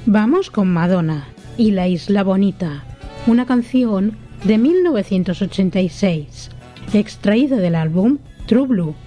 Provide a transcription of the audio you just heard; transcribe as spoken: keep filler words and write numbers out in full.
Vamos con Madonna y La Isla Bonita, una canción de mil novecientos ochenta y seis, extraída del álbum True Blue.